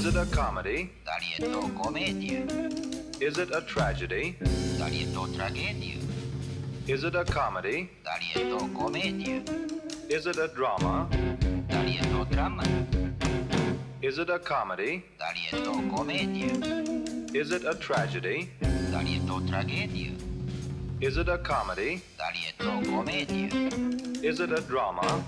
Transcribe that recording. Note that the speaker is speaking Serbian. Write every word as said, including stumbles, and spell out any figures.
it a comedy? Darietto comédia. Is it a tragedy? Darietto tragedia. Is it a comedy? Darietto comédia. Is it a drama? Darietto drama. Is it a comedy? Darietto comédia. Is it a tragedy? Darietto tragedia. Is it a comedy? Darietto comédia. Is it a drama?